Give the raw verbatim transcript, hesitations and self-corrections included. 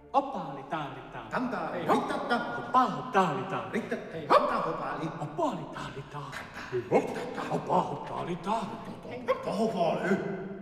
Oppaali taalitaa. Kantaa Hei, rittata. Oppaali taalitaa. Rittat. Hei, Kantaa hopaali. Oppaali taalitaa. Oppaali taalitaa. Hopaali.